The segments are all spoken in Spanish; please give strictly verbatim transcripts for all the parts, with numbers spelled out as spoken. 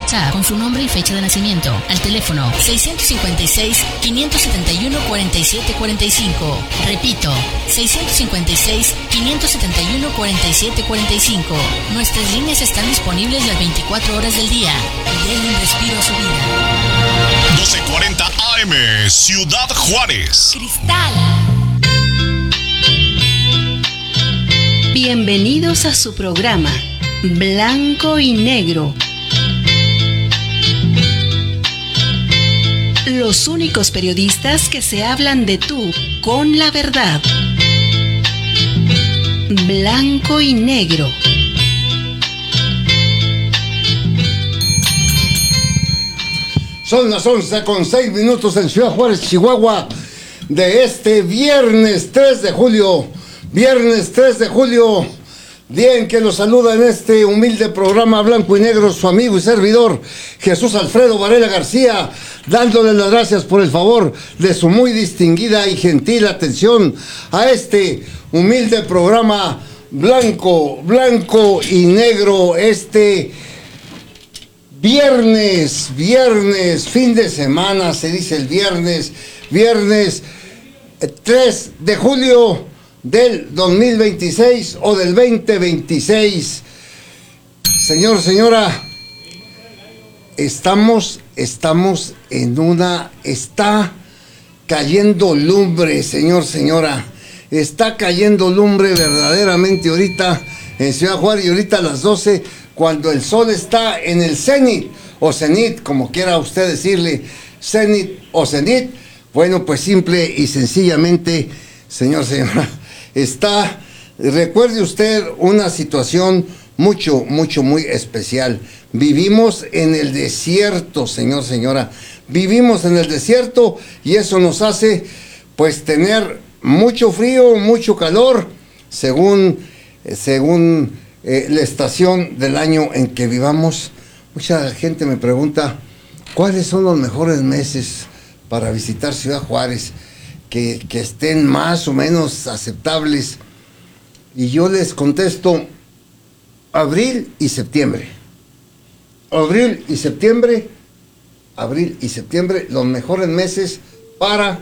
WhatsApp con su nombre y fecha de nacimiento al teléfono seiscientos cincuenta y seis, quinientos setenta y uno, cuarenta y siete cuarenta y cinco. Repito, seiscientos cincuenta y seis, quinientos setenta y uno, cuarenta y siete cuarenta y cinco. Nuestras líneas están disponibles las veinticuatro horas del día. Denle un respiro a su vida. doce cuarenta A M, Ciudad Juárez. Cristal. Bienvenidos a su programa Blanco y Negro. Los únicos periodistas que se hablan de tú con la verdad. Blanco y Negro. Son las once con seis minutos en Ciudad Juárez, Chihuahua, de este viernes tres de julio. Viernes tres de julio, día en que nos saluda en este humilde programa Blanco y Negro su amigo y servidor Jesús Alfredo Varela García, dándole las gracias por el favor de su muy distinguida y gentil atención a este humilde programa Blanco, Blanco y Negro, este viernes, viernes, fin de semana, se dice el viernes, viernes tres de julio del dos mil veintiséis o del veinte veintiséis. Señor, señora, estamos, estamos en una, está cayendo lumbre, señor, señora, está cayendo lumbre verdaderamente ahorita en Ciudad Juárez, y ahorita a las doce, cuando el sol está en el cenit, o cenit, como quiera usted decirle, cenit o cenit, bueno, pues simple y sencillamente, señor, señora, está, recuerde usted una situación mucho, mucho, muy especial. Vivimos en el desierto, señor, señora. Vivimos en el desierto y eso nos hace, pues, tener mucho frío, mucho calor, según, según eh, la estación del año en que vivamos. Mucha gente me pregunta, ¿cuáles son los mejores meses para visitar Ciudad Juárez? Que, que estén más o menos aceptables, y yo les contesto abril y septiembre abril y septiembre abril y septiembre los mejores meses para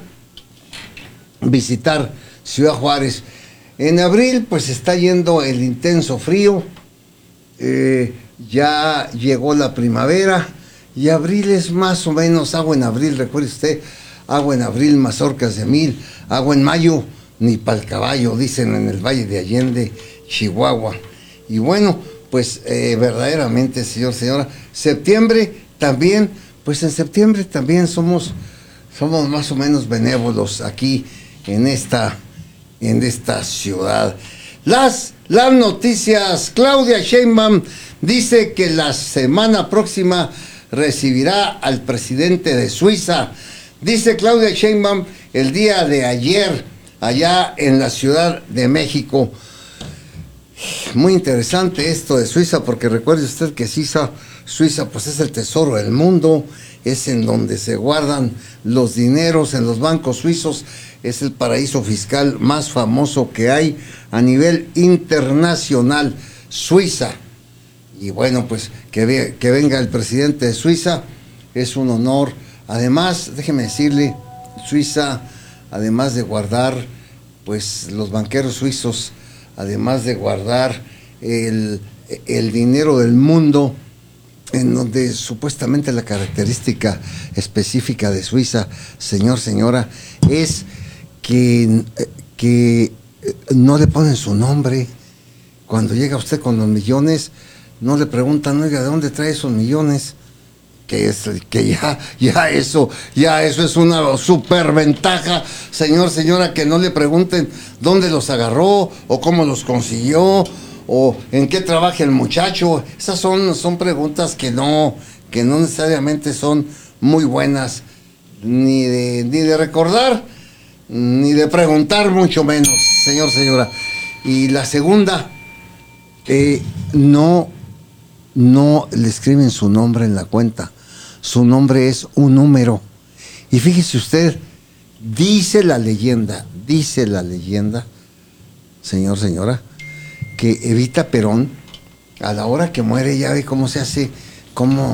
visitar Ciudad Juárez. En abril pues está yendo el intenso frío, eh, ya llegó la primavera, y abril es más o menos agua en abril, recuerde usted, agua en abril, mazorcas de mil, agua en mayo, ni pa'l caballo, dicen en el Valle de Allende, Chihuahua. Y bueno, pues eh, verdaderamente, señor, señora, septiembre también, pues en septiembre también somos, somos más o menos benévolos aquí en esta, en esta ciudad. Las, las noticias, Claudia Sheinbaum dice que la semana próxima recibirá al presidente de Suiza. Dice Claudia Sheinbaum el día de ayer, allá en la Ciudad de México. Muy interesante esto de Suiza, porque recuerde usted que Suiza, Suiza pues es el tesoro del mundo, es en donde se guardan los dineros en los bancos suizos, es el paraíso fiscal más famoso que hay a nivel internacional, Suiza. Y bueno, pues que, ve, que venga el presidente de Suiza es un honor. Además, déjeme decirle, Suiza, además de guardar, pues los banqueros suizos, además de guardar el, el dinero del mundo, en donde supuestamente la característica específica de Suiza, señor, señora, es que, que no le ponen su nombre. Cuando llega usted con los millones, no le preguntan, oiga, ¿de dónde trae esos millones? Que es que ya ya eso ya eso es una superventaja, señor, señora, que no le pregunten dónde los agarró o cómo los consiguió o en qué trabaja el muchacho. Esas son son preguntas que no que no necesariamente son muy buenas, ni de ni de recordar ni de preguntar, mucho menos, señor, señora. Y la segunda, eh, no no le escriben su nombre en la cuenta. Su nombre es un número. Y fíjese usted, dice la leyenda, dice la leyenda, señor, señora, que Evita Perón, a la hora que muere, ya ve cómo se hace, cómo,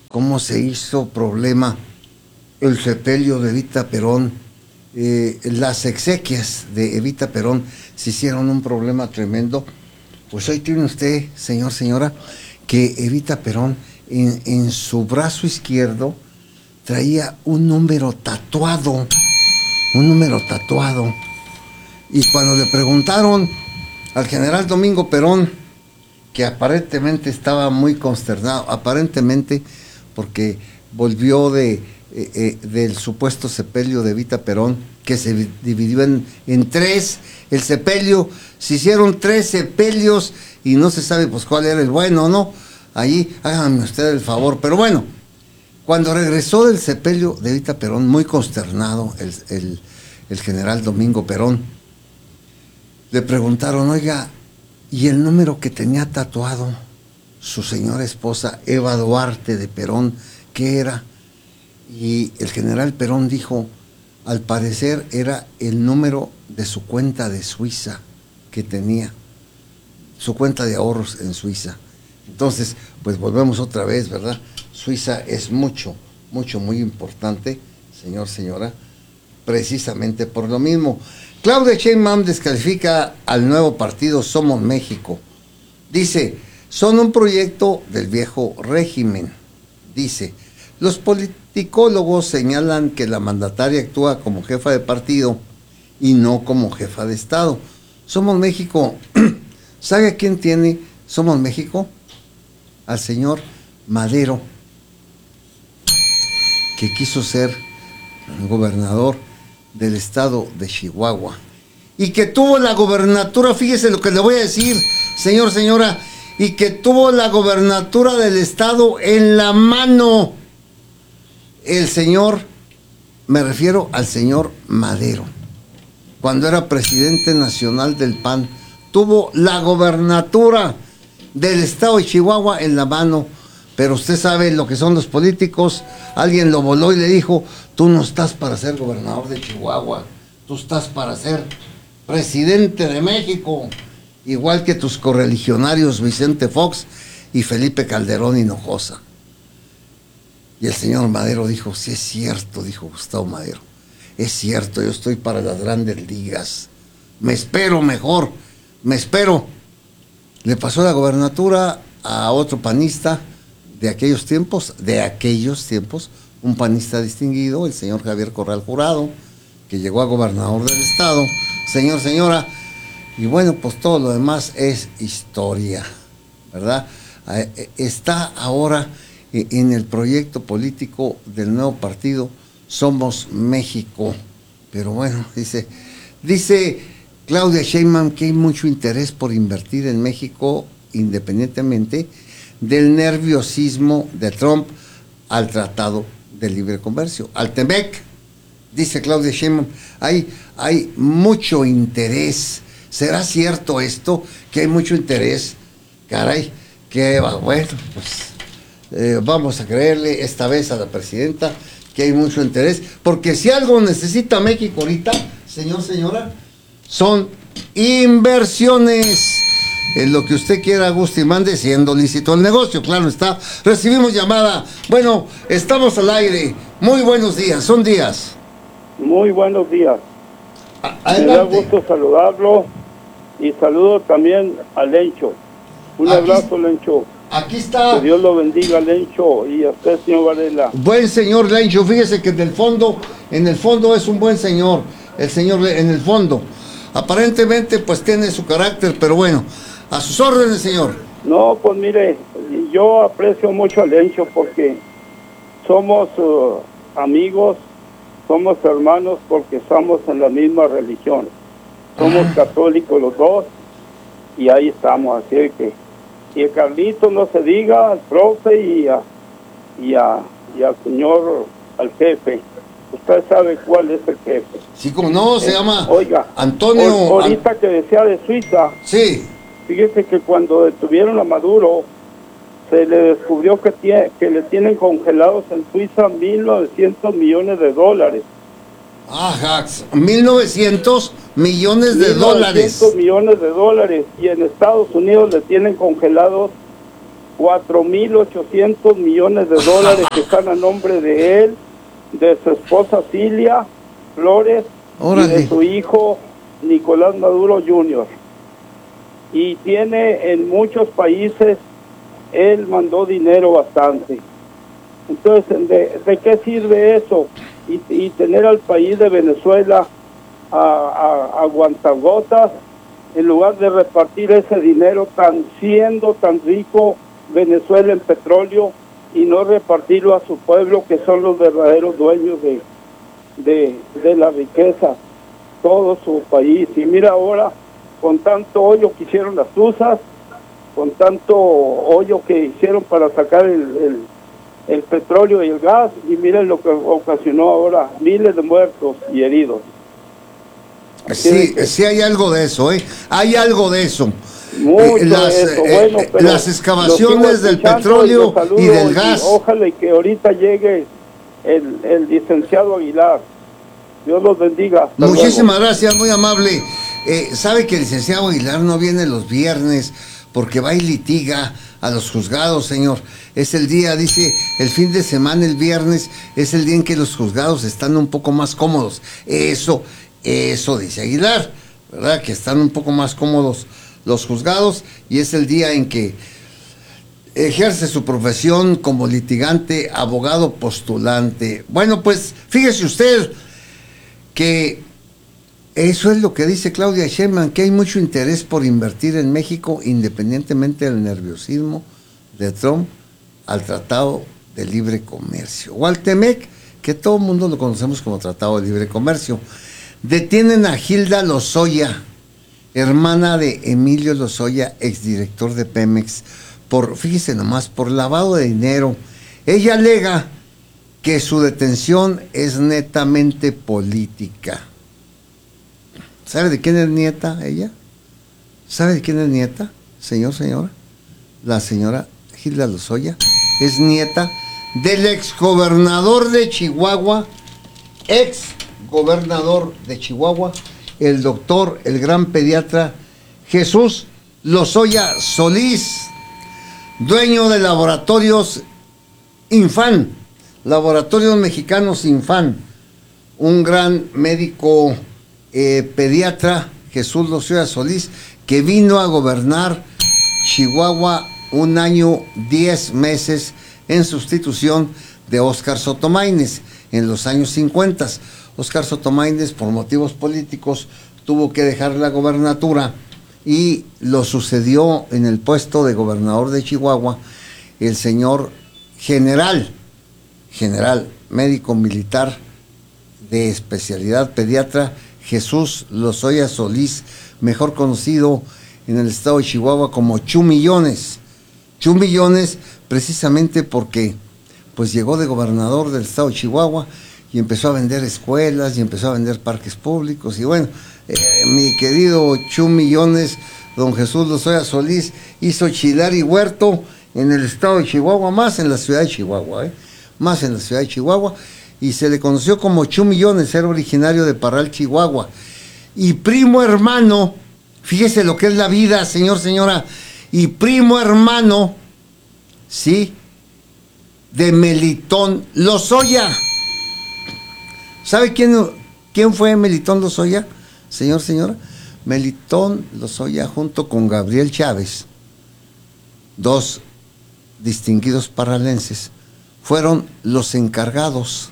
cómo se hizo problema el sepelio de Evita Perón. Eh, las exequias de Evita Perón se hicieron un problema tremendo. Pues hoy tiene usted, señor, señora, que Evita Perón en, en su brazo izquierdo traía un número tatuado, un número tatuado. Y cuando le preguntaron al general Domingo Perón, que aparentemente estaba muy consternado, aparentemente porque volvió de, eh, eh, del supuesto sepelio de Evita Perón, que se dividió en, en tres, el sepelio, se hicieron tres sepelios y no se sabe pues cuál era el bueno o no, allí háganme usted el favor, pero bueno, cuando regresó del sepelio de Evita Perón, muy consternado el, el, el general Domingo Perón, le preguntaron, oiga, ¿y el número que tenía tatuado su señora esposa, Eva Duarte de Perón, qué era? Y el general Perón dijo, al parecer era el número de su cuenta de Suiza que tenía, su cuenta de ahorros en Suiza. Entonces, pues volvemos otra vez, ¿verdad? Suiza es mucho, mucho, muy importante, señor, señora, precisamente por lo mismo. Claudia Sheinbaum descalifica al nuevo partido Somos México. Dice, son un proyecto del viejo régimen. Dice, los politicólogos señalan que la mandataria actúa como jefa de partido y no como jefa de Estado. Somos México, ¿sabe a quién tiene Somos México? Al señor Madero, que quiso ser gobernador del estado de Chihuahua y que tuvo la gobernatura, fíjese lo que le voy a decir, señor, señora, y que tuvo la gobernatura del estado en la mano. El señor, me refiero al señor Madero, cuando era presidente nacional del P A N, tuvo la gobernatura del estado de Chihuahua en la mano. Pero usted sabe lo que son los políticos. Alguien lo voló y le dijo, tú no estás para ser gobernador de Chihuahua, tú estás para ser presidente de México, igual que tus correligionarios Vicente Fox y Felipe Calderón Hinojosa. Y el señor Madero dijo, sí es cierto, dijo Gustavo Madero, es cierto, yo estoy para las grandes ligas, me espero mejor, me espero. Le pasó la gobernatura a otro panista de aquellos tiempos, de aquellos tiempos, un panista distinguido, el señor Javier Corral Jurado, que llegó a gobernador del estado, señor, señora, y bueno, pues todo lo demás es historia, ¿verdad? Está ahora en el proyecto político del nuevo partido Somos México, pero bueno, dice, dice Claudia Sheinbaum que hay mucho interés por invertir en México, independientemente del nerviosismo de Trump al Tratado de Libre Comercio, al T M E C, dice Claudia Sheinbaum, hay, hay mucho interés. ¿Será cierto esto, que hay mucho interés? Caray, que bueno, pues eh, vamos a creerle esta vez a la presidenta que hay mucho interés, porque si algo necesita México ahorita, señor, señora, son inversiones. En lo que usted quiera, guste y mande, siendo lícito el negocio, claro está. Recibimos llamada. Bueno, estamos al aire. Muy buenos días, son días. Muy buenos días. A- Me da gusto saludarlo y saludo también a Lencho. Un Aquí- abrazo, Lencho. Aquí está. Que Dios lo bendiga, Lencho, y a usted, señor Varela. Buen señor Lencho, fíjese que en el fondo, en el fondo es un buen señor, el señor Le- en el fondo. Aparentemente pues tiene su carácter, pero bueno, a sus órdenes, señor. No, pues mire, yo aprecio mucho a Lencho porque somos uh, amigos, somos hermanos porque estamos en la misma religión. Somos Ah. católicos los dos y ahí estamos, así es que... Y el Carlito, no se diga, al profe y a, y a, y al señor, al jefe. Usted sabe cuál es el jefe. Sí, como no, se Eh, llama Oiga, Antonio. ahor- ahorita que decía de Suiza, Sí, fíjese que cuando detuvieron a Maduro, se le descubrió que, tiene, que le tienen congelados en Suiza mil novecientos millones de dólares. ajá, mil novecientos millones de mil dólares. novecientos millones de dólares. Y en Estados Unidos le tienen congelados cuatro mil ochocientos millones de dólares que están a nombre de él, de su esposa Cilia Flores, Órale. y de su hijo Nicolás Maduro junior Y tiene en muchos países, él mandó dinero bastante. Entonces, ¿de, de qué sirve eso? Y, y tener al país de Venezuela a, a, a guantagotas, en lugar de repartir ese dinero, tan siendo tan rico Venezuela en petróleo, y no repartirlo a su pueblo, que son los verdaderos dueños de, de, de la riqueza, todo su país. Y mira ahora, con tanto hoyo que hicieron las tuzas, con tanto hoyo que hicieron para sacar el, el, el petróleo y el gas, y miren lo que ocasionó ahora, miles de muertos y heridos. Sí, sí hay algo de eso, ¿eh? Hay algo de eso. Mucho Eh, las, de eso. eh, Bueno, pero las excavaciones lo sigo del escuchando petróleo los saludo, y del gas. Ojalá y que ahorita llegue el, el licenciado Aguilar. Dios los bendiga. Hasta Muchísimas luego. gracias, muy amable. Eh, sabe que el licenciado Aguilar no viene los viernes porque va y litiga a los juzgados, señor. Es el día, dice, el fin de semana, el viernes, es el día en que los juzgados están un poco más cómodos. Eso, eso dice Aguilar, ¿verdad? Que están un poco más cómodos los juzgados, y es el día en que ejerce su profesión como litigante, abogado postulante. Bueno, pues fíjese usted que eso es lo que dice Claudia Sheinbaum, que hay mucho interés por invertir en México, independientemente del nerviosismo de Trump al Tratado de Libre Comercio, o al TEMEC, que todo el mundo lo conocemos como Tratado de Libre Comercio. Detienen a Hilda Lozoya, hermana de Emilio Lozoya, exdirector de Pemex, por, fíjese nomás, por lavado de dinero. Ella alega que su detención es netamente política. ¿Sabe de quién es nieta ella? ¿Sabe de quién es nieta, señor, señora? La señora Hilda Lozoya es nieta del exgobernador de Chihuahua, ex gobernador de Chihuahua, el doctor, el gran pediatra Jesús Lozoya Solís, dueño de Laboratorios Infan, Laboratorios Mexicanos Infan, un gran médico eh, pediatra, Jesús Lozoya Solís, que vino a gobernar Chihuahua un año, diez meses, en sustitución de Óscar Sotomayor en los años cincuenta. Óscar Sotomayor, por motivos políticos, tuvo que dejar la gobernatura y lo sucedió en el puesto de gobernador de Chihuahua el señor general, general médico militar de especialidad pediatra, Jesús Lozoya Solís, mejor conocido en el estado de Chihuahua como Chumillones. Chumillones precisamente porque pues llegó de gobernador del estado de Chihuahua y empezó a vender escuelas y empezó a vender parques públicos. Y bueno, eh, mi querido Chumillones, don Jesús Lozoya Solís, hizo chilar y huerto en el estado de Chihuahua, más en la ciudad de Chihuahua, ¿eh? más en la ciudad de Chihuahua, y se le conoció como Chumillones, era originario de Parral, Chihuahua, y primo hermano, fíjese lo que es la vida, señor, señora, y primo hermano, sí, de Melitón Lozoya. ¿Sabe quién, quién fue Melitón Lozoya, señor, señora? Melitón Lozoya, junto con Gabriel Chávez, dos distinguidos parralenses, fueron los encargados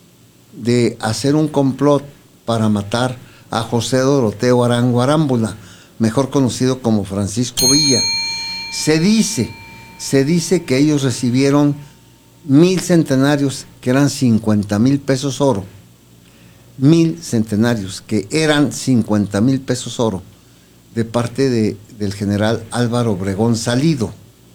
de hacer un complot para matar a José Doroteo Arango Arámbula, mejor conocido como Francisco Villa. Se dice, se dice que ellos recibieron mil centenarios, que eran cincuenta mil pesos oro, mil centenarios, que eran cincuenta mil pesos oro, de parte de, del general Álvaro Obregón Salido,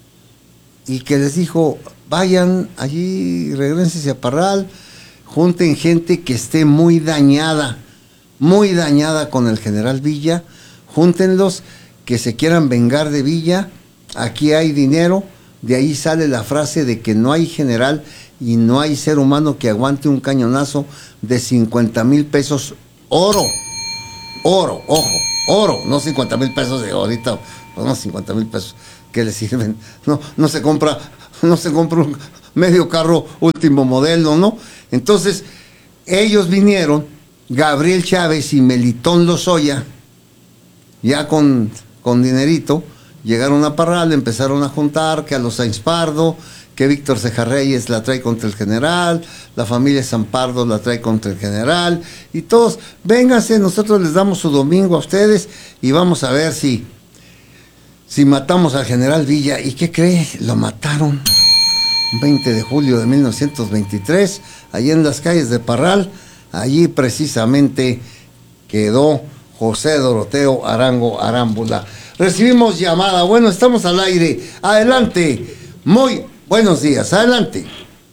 y que les dijo, vayan allí, regrésense a Parral, junten gente que esté muy dañada, muy dañada con el general Villa, júntenlos, que se quieran vengar de Villa, aquí hay dinero. De ahí sale la frase de que no hay general y no hay ser humano que aguante un cañonazo de cincuenta mil pesos oro, oro, ojo, oro, no cincuenta mil pesos de ahorita, no cincuenta mil pesos, ¿qué le sirven? No, no se compra, no se compra un medio carro último modelo, ¿no? Entonces, ellos vinieron, Gabriel Chávez y Melitón Lozoya, ya con, con dinerito, llegaron a Parral, empezaron a juntar que a los Sainz Pardo, que Víctor Ceja Reyes la trae contra el general, la familia Sampardo la trae contra el general, y todos, vénganse, nosotros les damos su domingo a ustedes y vamos a ver si, si matamos al general Villa. ¿Y qué cree? Lo mataron veinte de julio de mil novecientos veintitrés, allí en las calles de Parral. Allí precisamente quedó José Doroteo Arango Arámbula. Recibimos llamada. Bueno, estamos al aire. Adelante. Muy buenos días. Adelante.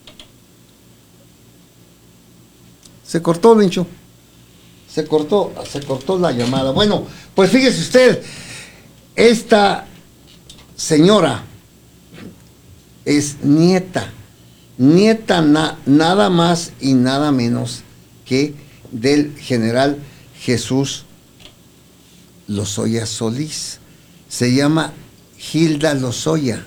Se cortó, Lencho. Se cortó, se cortó la llamada. Bueno, pues fíjese usted, esta señora es nieta, nieta na, nada más y nada menos que del general Jesús Lozoya Solís. Se llama Hilda Lozoya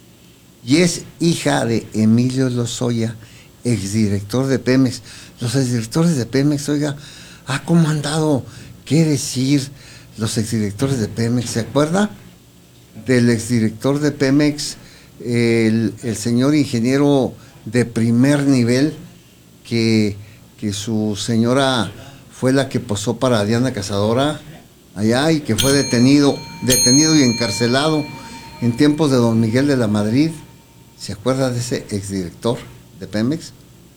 y es hija de Emilio Lozoya, exdirector de Pemex. Los exdirectores de Pemex, oiga, ah, ¿cómo han dado qué decir los exdirectores de Pemex? ¿Se acuerda del exdirector de Pemex, el, el señor ingeniero de primer nivel, que, que su señora fue la que posó para Diana Cazadora allá y que fue detenido, detenido y encarcelado en tiempos de don Miguel de la Madrid? ¿Se acuerda de ese exdirector de Pemex?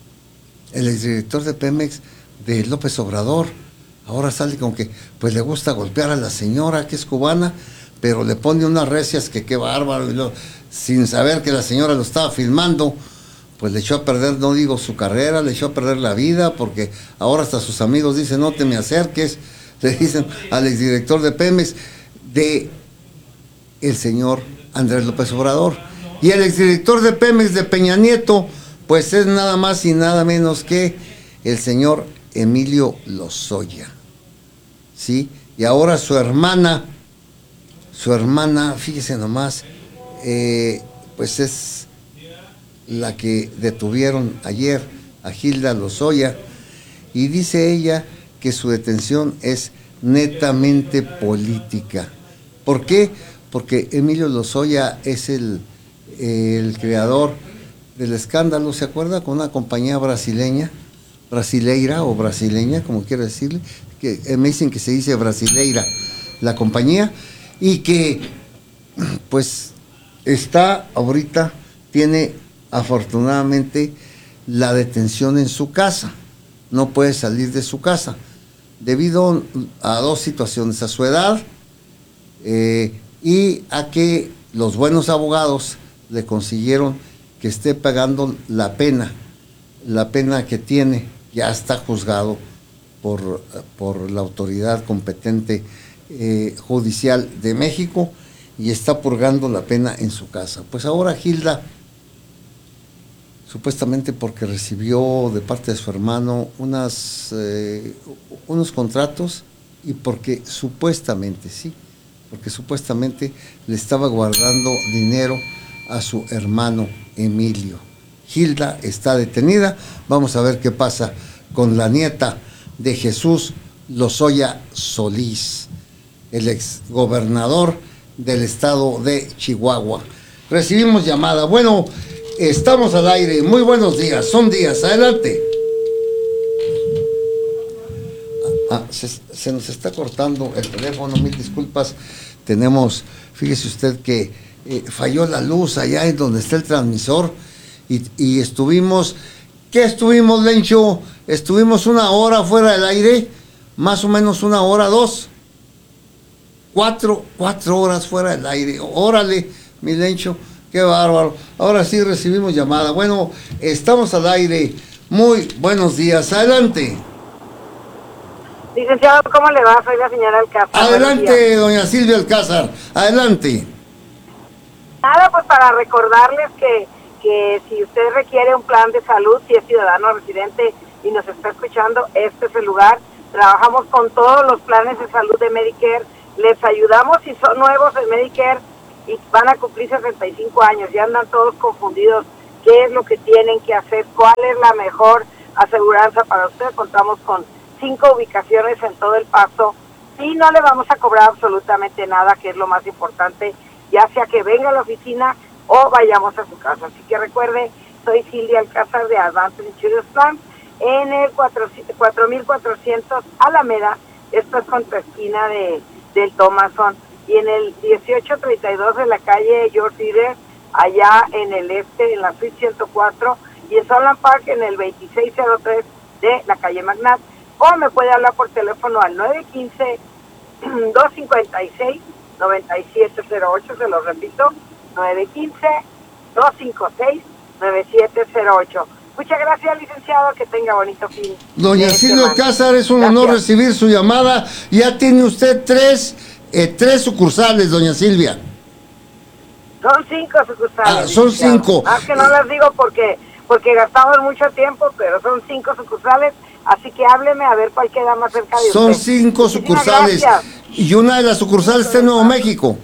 El exdirector de Pemex de López Obrador. Ahora sale con que pues le gusta golpear a la señora que es cubana, pero le pone unas recias que qué bárbaro, y lo, sin saber que la señora lo estaba filmando, pues le echó a perder, no digo su carrera, le echó a perder la vida, porque ahora hasta sus amigos dicen, no te me acerques, le dicen al exdirector de Pemex, de el señor Andrés López Obrador. Y el exdirector de Pemex de Peña Nieto, pues es nada más y nada menos que el señor Emilio Lozoya, ¿sí? Y ahora su hermana, su hermana, fíjese nomás, eh, pues es la que detuvieron ayer, a Hilda Lozoya, y dice ella que su detención es netamente política. ¿Por qué? Porque Emilio Lozoya es el, el creador del escándalo, ¿se acuerda? Con una compañía brasileña, brasileira o brasileña, como quiera decirle, que eh, me dicen que se dice brasileira la compañía, y que pues está ahorita, tiene afortunadamente la detención en su casa, no puede salir de su casa, debido a dos situaciones, a su edad eh, y a que los buenos abogados le consiguieron que esté pagando la pena, la pena que tiene, ya está juzgado por, por la autoridad competente eh, judicial de México y está purgando la pena en su casa. Pues ahora Hilda, supuestamente porque recibió de parte de su hermano unas, eh, unos contratos y porque supuestamente, sí, porque supuestamente le estaba guardando dinero a su hermano Emilio. Hilda está detenida. Vamos a ver qué pasa con la nieta de Jesús Lozoya Solís, el exgobernador del estado de Chihuahua. Recibimos llamada. Bueno, estamos al aire. Muy buenos días. Son días. Adelante. Ah, se, se nos está cortando el teléfono. Mil disculpas. Tenemos, fíjese usted que eh, falló la luz allá en donde está el transmisor y, y estuvimos, ¿qué estuvimos, Lencho? Estuvimos una hora fuera del aire, más o menos una hora, dos, cuatro, cuatro horas fuera del aire. Órale, mi Lencho, qué bárbaro. Ahora sí recibimos llamada. Bueno, estamos al aire. Muy buenos días. Adelante. Licenciado, ¿cómo le va? Soy la señora Alcázar. Adelante, doña Silvia Alcázar. Adelante. Nada, pues para recordarles que, que si usted requiere un plan de salud, si es ciudadano residente y nos está escuchando, este es el lugar. Trabajamos con todos los planes de salud de Medicare. Les ayudamos si son nuevos en Medicare. y van a cumplir sesenta y cinco años y andan todos confundidos qué es lo que tienen que hacer, cuál es la mejor aseguranza para usted. Contamos con cinco ubicaciones en todo El Paso y no le vamos a cobrar absolutamente nada, que es lo más importante, ya sea que venga a la oficina o vayamos a su casa. Así que recuerde, soy Silvia Alcázar de Advanced Insurance Plan en el cuatro mil cuatrocientos Alameda, esto es contra esquina de del Thomason, y en el dieciocho treinta y dos de la calle George Reader, allá en el este, en la suite ciento cuatro, y en Sunland Park en el veintiséis cero tres de la calle Magnat, o me puede hablar por teléfono al nueve uno cinco, dos cinco seis, nueve siete cero ocho, se lo repito, nueve uno cinco, dos cinco seis, nueve siete cero ocho. Muchas gracias, licenciado, que tenga bonito fin. Doña Silvia Alcázar, es un gracias. honor recibir su llamada. Ya tiene usted tres, eh, tres sucursales, doña Silvia. Son cinco sucursales. Ah, son licenciado. cinco. Más que no las digo porque porque gastamos mucho tiempo, pero son cinco sucursales, así que hábleme a ver cuál queda más cerca de son usted. Son cinco Muchísimas sucursales. Gracias. Y una de las sucursales está en Nuevo México.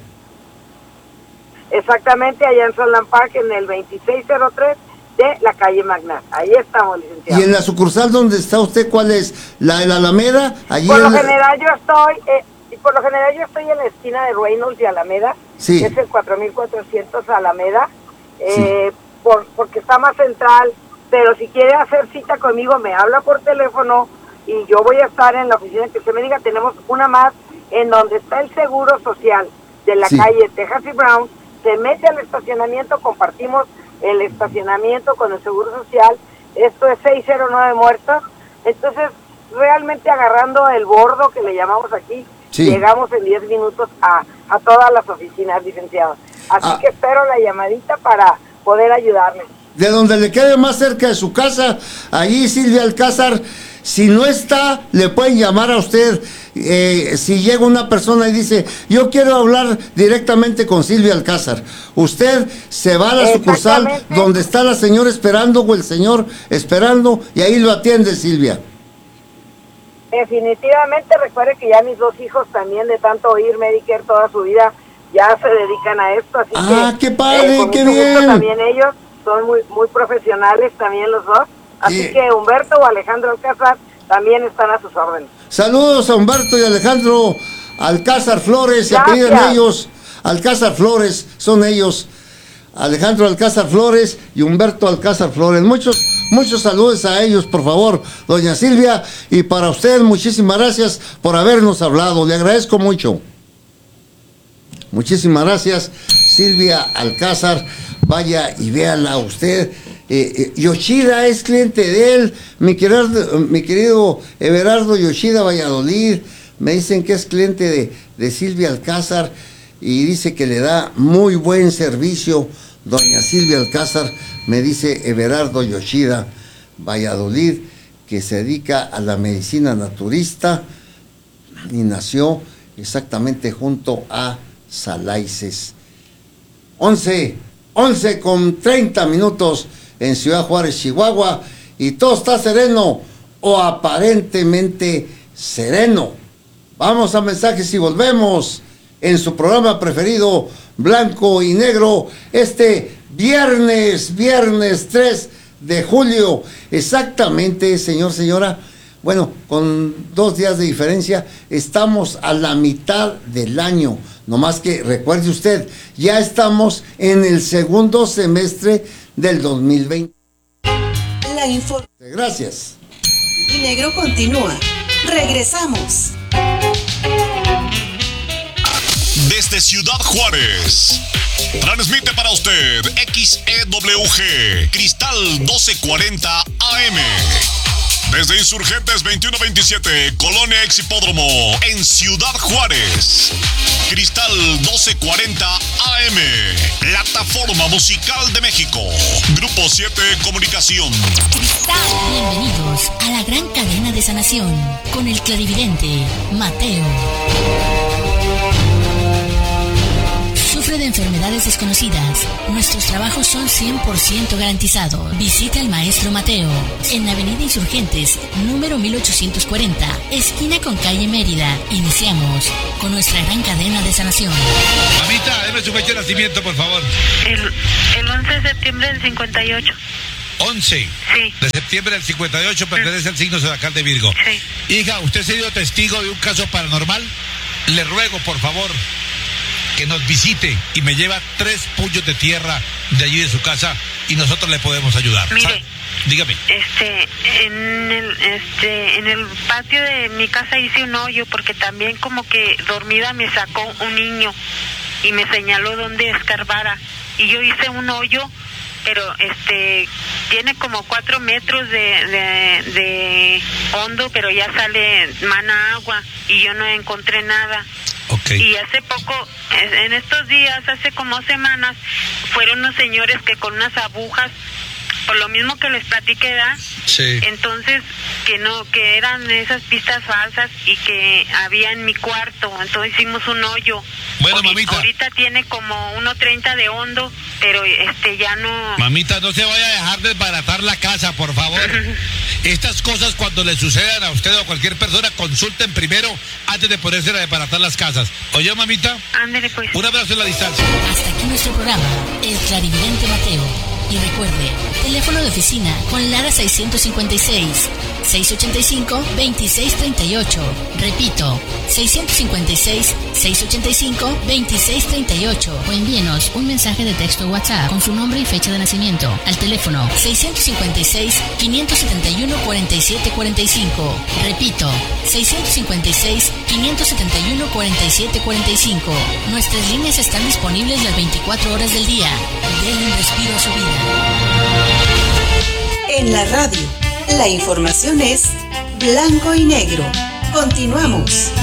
Exactamente, allá en Sunland Park, en el veintiséis cero tres de la calle Magnat. Ahí estamos, licenciado. ¿Y en la sucursal donde está usted, cuál es? ¿La de la Alameda? Allí por lo en... general yo estoy, eh, y por lo general yo estoy en la esquina de Reynolds y Alameda, sí. que es el cuatro mil cuatrocientos Alameda, eh, sí. por, porque está más central, pero si quiere hacer cita conmigo, me habla por teléfono y yo voy a estar en la oficina que usted me diga. Tenemos una más en donde está el Seguro Social de la sí. calle Texas y Brown, se mete al estacionamiento, compartimos el estacionamiento con el Seguro Social, esto es seis cero nueve Muertos, entonces realmente agarrando el bordo que le llamamos aquí, sí. llegamos en diez minutos a, a todas las oficinas, licenciados. Así ah. que espero la llamadita para poder ayudarles. De donde le quede más cerca de su casa, allí Silvia Alcázar, si no está, le pueden llamar a usted. Eh, si llega una persona y dice, yo quiero hablar directamente con Silvia Alcázar, usted se va a la sucursal donde está la señora esperando o el señor esperando y ahí lo atiende Silvia. Definitivamente, recuerde que ya mis dos hijos también, de tanto oír Medicare toda su vida, ya se dedican a esto, así ah, que qué padre, eh, qué bien. También ellos son muy muy profesionales también los dos, así sí. que Humberto o Alejandro Alcázar también están a sus órdenes. Saludos a Humberto y Alejandro Alcázar Flores, se apellidan ellos, Alcázar Flores, son ellos, Alejandro Alcázar Flores y Humberto Alcázar Flores. Muchos, muchos saludos a ellos, por favor, doña Silvia, y para usted, muchísimas gracias por habernos hablado, le agradezco mucho. Muchísimas gracias, Silvia Alcázar, vaya y véala usted. Eh, eh, Yoshida es cliente de él, mi querido, mi querido Everardo Yoshida Valladolid, me dicen que es cliente de, de Silvia Alcázar y dice que le da muy buen servicio, doña Silvia Alcázar, me dice Everardo Yoshida Valladolid, que se dedica a la medicina naturista y nació exactamente junto a Salaices. once, once con treinta minutos en Ciudad Juárez, Chihuahua, y todo está sereno o aparentemente sereno. Vamos a mensajes y volvemos en su programa preferido, Blanco y Negro, este viernes, viernes tres de julio, exactamente, señor, señora, bueno, con dos días de diferencia, estamos a la mitad del año. No más que recuerde usted, ya estamos en el segundo semestre del dos mil veinte. La info... Gracias. Y Negro continúa. Regresamos. Desde Ciudad Juárez, transmite para usted X E W G, Cristal doce cuarenta A M. Desde Insurgentes veintiuno veintisiete, Colonia Ex Hipódromo, en Ciudad Juárez. Cristal doce cuarenta A M, Plataforma Musical de México. Grupo siete Comunicación. Cristal, bienvenidos a la gran cadena de sanación con el clarividente Mateo. Sufre de enfermedades desconocidas. Nuestros trabajos son cien por ciento garantizados. Visita al maestro Mateo en Avenida Insurgentes, número mil ochocientos cuarenta, esquina con calle Mérida. Iniciamos con nuestra gran cadena de sanación. Mamita, deme su fecha de nacimiento, por favor. El, el once de septiembre del cincuenta y ocho. once Sí. de septiembre del cincuenta y ocho, pertenece al signo zodiacal de Virgo. Sí. Hija, ¿usted ha sido testigo de un caso paranormal? Le ruego, por favor, que nos visite y me lleva tres puños de tierra de allí de su casa y nosotros le podemos ayudar. Mire, ¿Sabe? Dígame. Este, en el, este, en el patio de mi casa hice un hoyo porque también como que dormida me sacó un niño y me señaló dónde escarbara y yo hice un hoyo, pero este tiene como cuatro metros de, de, de hondo, pero ya sale mana agua y yo no encontré nada. Okay. Y hace poco, en estos días, hace como semanas, fueron unos señores que con unas agujas, por lo mismo que les platiqué, ¿da? Sí. Entonces, que no, que eran esas pistas falsas y que había en mi cuarto, entonces hicimos un hoyo. Bueno, Ahorita, mamita. ahorita tiene como uno treinta de hondo, pero este ya no... Mamita, no se vaya a dejar desbaratar la casa, por favor. Estas cosas cuando le sucedan a usted o a cualquier persona, consulten primero antes de ponerse a desbaratar las casas. ¿Oye, mamita? Ándele pues. Un abrazo en la distancia. Hasta aquí nuestro programa, El Clarividente Mateo. Y recuerde, teléfono de oficina con Lara seiscientos cincuenta y seis, seiscientos ochenta y cinco, veintiséis treinta y ocho. Repito, seiscientos cincuenta y seis, seiscientos ochenta y cinco, veintiséis treinta y ocho. O envíenos un mensaje de texto WhatsApp con su nombre y fecha de nacimiento al teléfono seiscientos cincuenta y seis, quinientos setenta y uno, cuarenta y siete cuarenta y cinco. Repito, seiscientos cincuenta y seis, quinientos setenta y uno, cuarenta y siete cuarenta y cinco. Nuestras líneas están disponibles las veinticuatro horas del día. Denle un respiro a su vida. En la radio, la información es blanco y negro. Continuamos.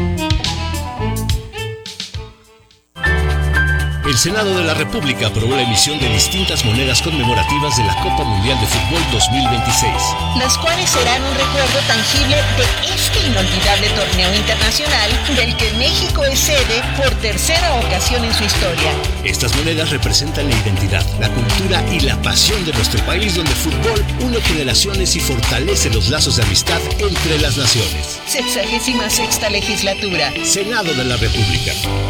El Senado de la República aprobó la emisión de distintas monedas conmemorativas de la Copa Mundial de Fútbol dos mil veintiséis. Las cuales serán un recuerdo tangible de este inolvidable torneo internacional del que México es sede por tercera ocasión en su historia. Estas monedas representan la identidad, la cultura y la pasión de nuestro país, donde el fútbol une generaciones y fortalece los lazos de amistad entre las naciones. Sexagésima sexta legislatura. Senado de la República.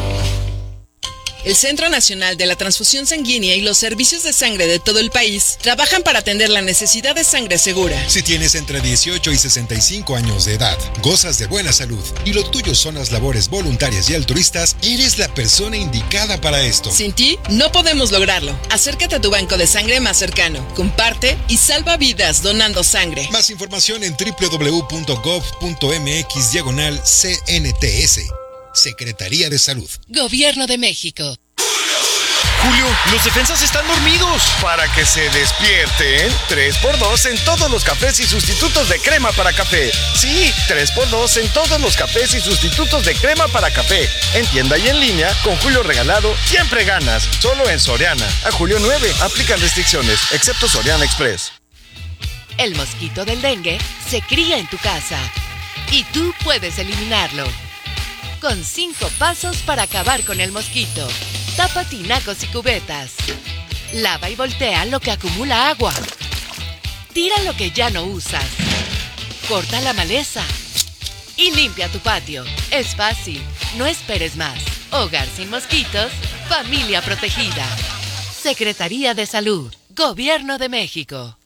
El Centro Nacional de la Transfusión Sanguínea y los servicios de sangre de todo el país trabajan para atender la necesidad de sangre segura. Si tienes entre dieciocho y sesenta y cinco años de edad, gozas de buena salud y lo tuyo son las labores voluntarias y altruistas, eres la persona indicada para esto. Sin ti, no podemos lograrlo. Acércate a tu banco de sangre más cercano, comparte y salva vidas donando sangre. Más información en doble u doble u doble u punto gov punto eme equis diagonal C N T S. Secretaría de Salud. Gobierno de México. Julio, los defensas están dormidos. Para que se despierten, tres por dos en todos los cafés y sustitutos de crema para café. Sí, tres por dos en todos los cafés y sustitutos de crema para café. En tienda y en línea, con Julio regalado, siempre ganas. Solo en Soriana. A julio nueve, aplican restricciones, excepto Soriana Express. El mosquito del dengue se cría en tu casa y tú puedes eliminarlo. Con cinco pasos para acabar con el mosquito. Tapa tinacos y cubetas. Lava y voltea lo que acumula agua. Tira lo que ya no usas. Corta la maleza. Y limpia tu patio. Es fácil. No esperes más. Hogar sin mosquitos. Familia protegida. Secretaría de Salud. Gobierno de México.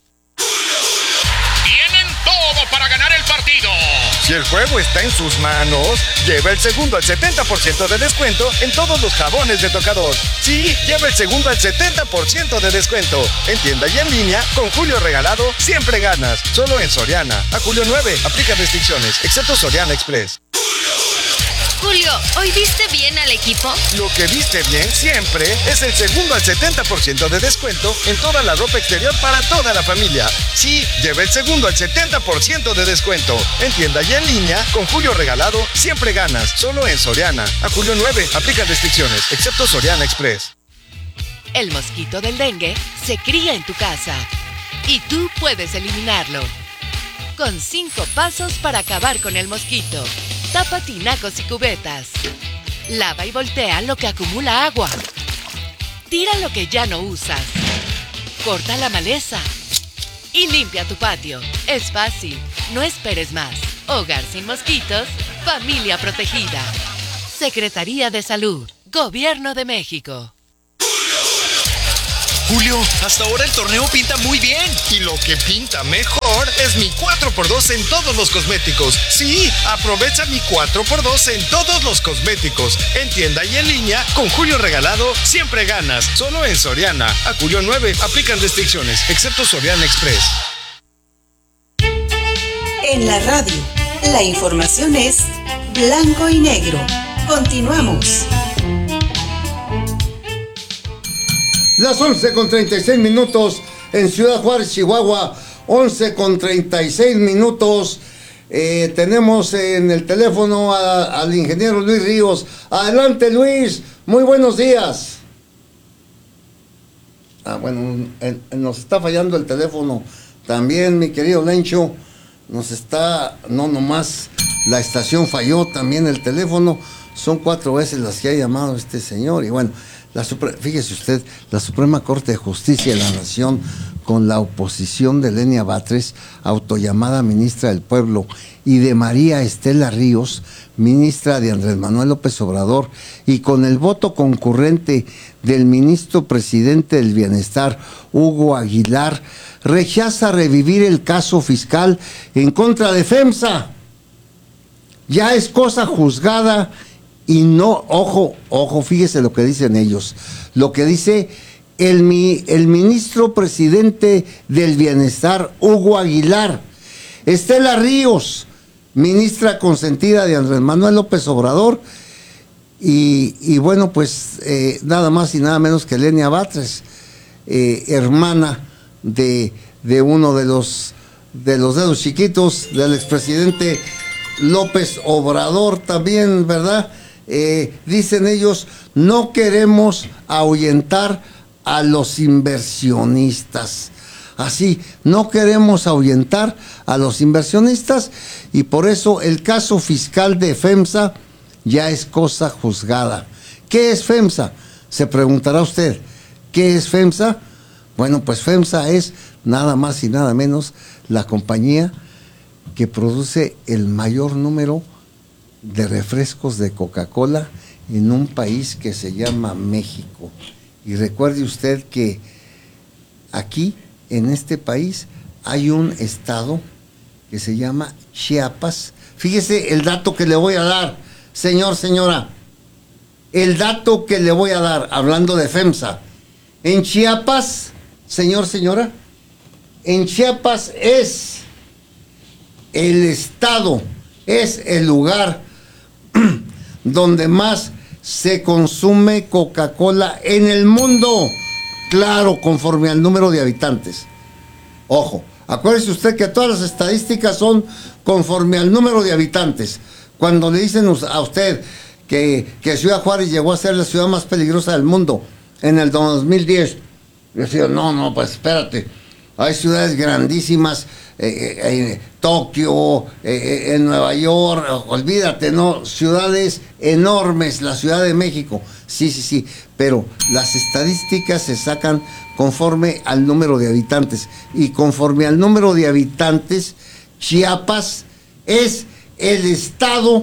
Tienen todo para ganar el partido. Si el juego está en sus manos, lleva el segundo al setenta por ciento de descuento en todos los jabones de tocador. Sí, lleva el segundo al setenta por ciento de descuento. En tienda y en línea, con Julio regalado, siempre ganas. Solo en Soriana. A julio nueve, aplica restricciones, excepto Soriana Express. Julio, ¿hoy viste bien al equipo? Lo que viste bien siempre es el segundo al setenta por ciento de descuento en toda la ropa exterior para toda la familia. Sí, lleva el segundo al setenta por ciento de descuento. En tienda y en línea, con Julio regalado, siempre ganas. Solo en Soriana. A julio nueve, aplica restricciones, excepto Soriana Express. El mosquito del dengue se cría en tu casa y tú puedes eliminarlo. Con cinco pasos para acabar con el mosquito. Tapa tinacos y cubetas. Lava y voltea lo que acumula agua. Tira lo que ya no usas. Corta la maleza. Y limpia tu patio. Es fácil. No esperes más. Hogar sin mosquitos. Familia protegida. Secretaría de Salud. Gobierno de México. Julio, hasta ahora el torneo pinta muy bien. Y lo que pinta mejor es mi cuatro por dos en todos los cosméticos. Sí, aprovecha mi cuatro por dos en todos los cosméticos. En tienda y en línea, con Julio regalado, siempre ganas. Solo en Soriana. A Julio nueve, aplican restricciones, excepto Soriana Express. En la radio, la información es blanco y negro. Continuamos. Las once con treinta y seis minutos en Ciudad Juárez, Chihuahua. once con treinta y seis minutos. Eh, tenemos en el teléfono a, al ingeniero Luis Ríos. Adelante, Luis. Muy buenos días. Ah, bueno, en, en, nos está fallando el teléfono. También, mi querido Lencho, nos está, no nomás la estación falló, también el teléfono. Son cuatro veces las que ha llamado este señor. Y bueno, La Supre- fíjese usted, la Suprema Corte de Justicia de la Nación, con la oposición de Lenia Batres, autollamada ministra del Pueblo, y de María Estela Ríos, ministra de Andrés Manuel López Obrador, y con el voto concurrente del ministro presidente del Bienestar, Hugo Aguilar, rechaza revivir el caso fiscal en contra de FEMSA. Ya es cosa juzgada. Y no, ojo, ojo, fíjese lo que dicen ellos. Lo que dice el, mi, el ministro presidente del Bienestar, Hugo Aguilar. Estela Ríos, ministra consentida de Andrés Manuel López Obrador. Y, y bueno, pues eh, nada más y nada menos que Lenia Batres, eh, hermana de, de uno de los, de los dedos chiquitos del expresidente López Obrador también, ¿verdad? Eh, dicen ellos, no queremos ahuyentar a los inversionistas. Así, no queremos ahuyentar a los inversionistas y por eso el caso fiscal de FEMSA ya es cosa juzgada. ¿Qué es FEMSA? Se preguntará usted, ¿qué es FEMSA? Bueno, pues FEMSA es nada más y nada menos la compañía que produce el mayor número de refrescos de Coca-Cola en un país que se llama México. Y recuerde usted que aquí, en este país, hay un estado que se llama Chiapas. Fíjese el dato que le voy a dar, señor, señora. El dato que le voy a dar, hablando de FEMSA. En Chiapas, señor, señora, en Chiapas es el estado, es el lugar donde más se consume Coca-Cola en el mundo. Claro, conforme al número de habitantes. Ojo, acuérdese usted que todas las estadísticas son conforme al número de habitantes. Cuando le dicen a usted que, que Ciudad Juárez llegó a ser la ciudad más peligrosa del mundo en el dos mil diez, yo decía, no, no, pues espérate, hay ciudades grandísimas, eh, eh, Tokio, eh, en Nueva York, olvídate, no, ciudades enormes, la Ciudad de México, sí, sí, sí, pero las estadísticas se sacan conforme al número de habitantes, y conforme al número de habitantes, Chiapas es el estado,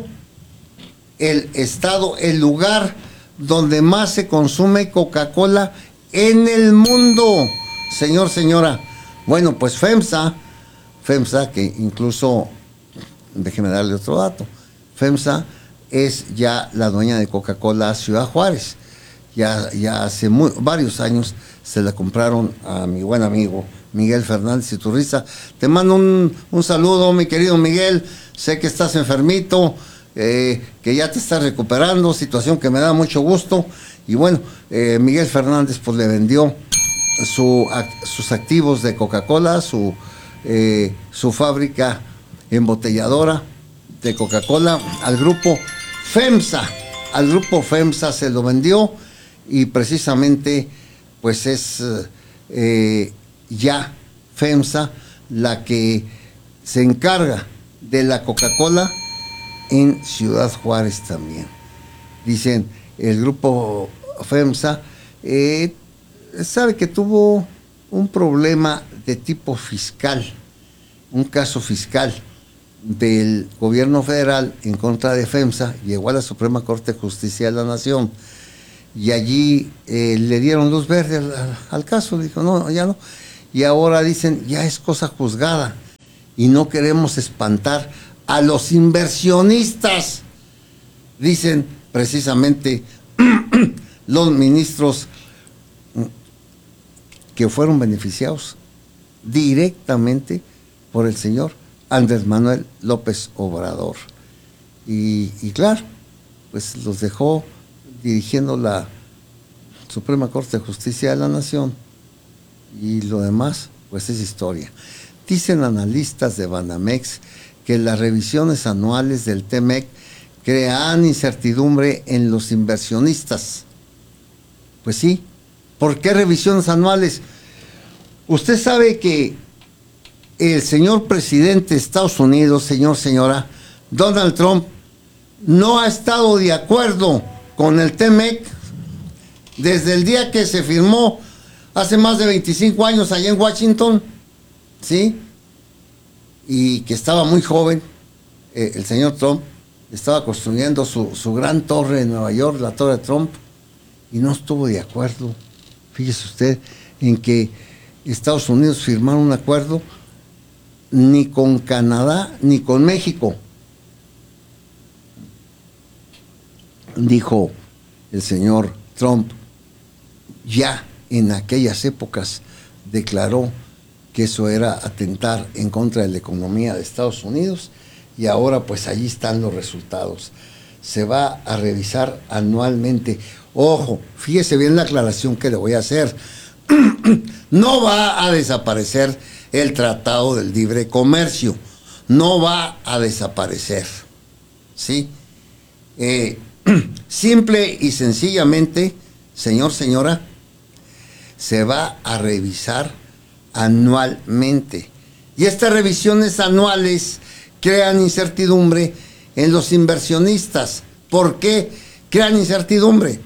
el estado, el lugar donde más se consume Coca-Cola en el mundo, señor, señora. Bueno, pues FEMSA, FEMSA, que incluso, déjeme darle otro dato, FEMSA es ya la dueña de Coca-Cola Ciudad Juárez. Ya, ya hace muy, varios años se la compraron a mi buen amigo Miguel Fernández Iturriza. Te mando un, un saludo, mi querido Miguel. Sé que estás enfermito, eh, que ya te estás recuperando, situación que me da mucho gusto. Y bueno, eh, Miguel Fernández pues le vendió su, sus activos de Coca-Cola, su, eh, su fábrica embotelladora de Coca-Cola al grupo FEMSA. Al grupo FEMSA se lo vendió y precisamente pues es eh, ya FEMSA la que se encarga de la Coca-Cola en Ciudad Juárez también. Dicen, el grupo FEMSA eh, sabe que tuvo un problema de tipo fiscal, un caso fiscal del gobierno federal en contra de FEMSA, llegó a la Suprema Corte de Justicia de la Nación y allí eh, le dieron luz verde al, al, al caso, dijo no, ya no, y ahora dicen ya es cosa juzgada y no queremos espantar a los inversionistas, dicen precisamente los ministros que fueron beneficiados directamente por el señor Andrés Manuel López Obrador. Y, y claro, pues los dejó dirigiendo la Suprema Corte de Justicia de la Nación y lo demás, pues es historia. Dicen analistas de Banamex que las revisiones anuales del T M E C crean incertidumbre en los inversionistas. Pues sí, ¿por qué revisiones anuales? Usted sabe que el señor presidente de Estados Unidos, señor, señora, Donald Trump, no ha estado de acuerdo con el T M E C desde el día que se firmó hace más de veinticinco años allá en Washington, ¿sí? Y que estaba muy joven, eh, el señor Trump estaba construyendo su, su gran torre en Nueva York, la Torre Trump, y no estuvo de acuerdo, fíjese usted, en que Estados Unidos firmara un acuerdo ni con Canadá ni con México. Dijo el señor Trump, ya en aquellas épocas declaró que eso era atentar en contra de la economía de Estados Unidos y ahora pues allí están los resultados. Se va a revisar anualmente. Ojo, fíjese bien la aclaración que le voy a hacer. No va a desaparecer el Tratado del Libre Comercio. No va a desaparecer. ¿Sí? Eh, simple y sencillamente, señor, señora, se va a revisar anualmente. Y estas revisiones anuales crean incertidumbre en los inversionistas. ¿Por qué crean incertidumbre?